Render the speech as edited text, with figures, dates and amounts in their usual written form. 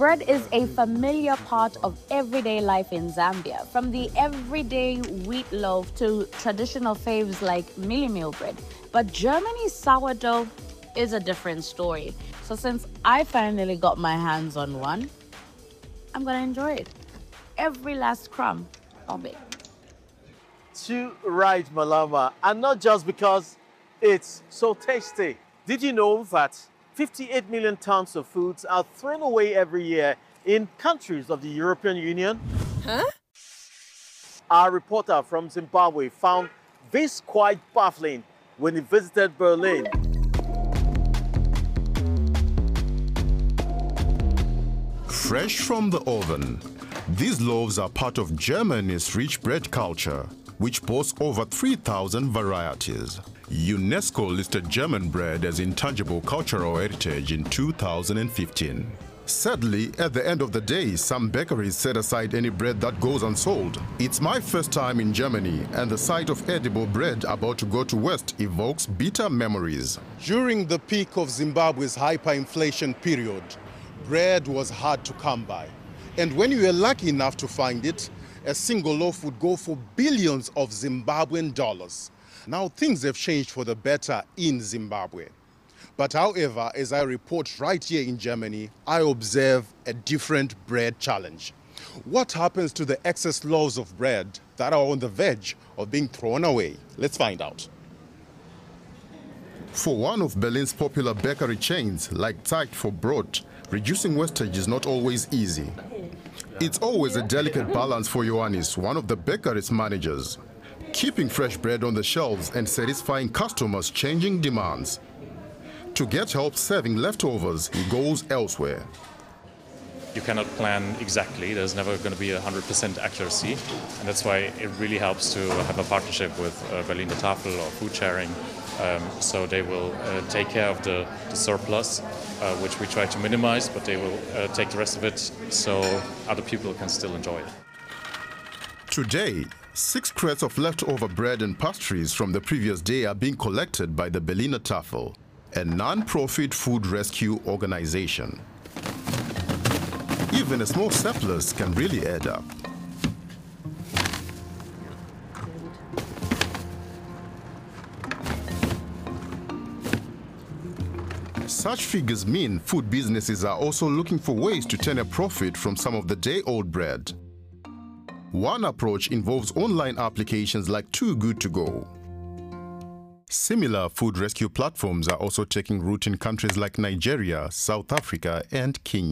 Bread is a familiar part of everyday life in Zambia, from the everyday wheat loaf to traditional faves like Mili Meal bread. But Germany's sourdough is a different story. So since I finally got my hands on one, I'm gonna enjoy it. Every last crumb of it. Too right, Malama, and not just because it's so tasty. Did you know that 58 million tons of foods are thrown away every year in countries of the European Union? Huh? Our reporter from Zimbabwe found this quite baffling when he visited Berlin. Fresh from the oven, these loaves are part of Germany's rich bread culture, which boasts over 3,000 varieties. UNESCO listed German bread as intangible cultural heritage in 2015. Sadly, at the end of the day, some bakeries set aside any bread that goes unsold. It's my first time in Germany, and the sight of edible bread about to go to waste evokes bitter memories. During the peak of Zimbabwe's hyperinflation period, bread was hard to come by. And when you were lucky enough to find it, a single loaf would go for billions of Zimbabwean dollars. Now things have changed for the better in Zimbabwe. But however, as I report right here in Germany, I observe a different bread challenge. What happens to the excess loaves of bread that are on the verge of being thrown away? Let's find out. For one of Berlin's popular bakery chains, like Zeit for Brot, reducing wastage is not always easy. It's always a delicate balance for Ioannis, one of the bakery's managers, keeping fresh bread on the shelves and satisfying customers' changing demands. To get help serving leftovers, he goes elsewhere. You cannot plan exactly. There's never going to be 100% accuracy. And that's why it really helps to have a partnership with Berliner Tafel or food sharing. So they will take care of the surplus, which we try to minimize, but they will take the rest of it so other people can still enjoy it. Today, 6 crates of leftover bread and pastries from the previous day are being collected by the Berliner Tafel, a non-profit food rescue organization. Even a small surplus can really add up. Such figures mean food businesses are also looking for ways to turn a profit from some of the day-old bread. One approach involves online applications like Too Good To Go. Similar food rescue platforms are also taking root in countries like Nigeria, South Africa, and Kenya.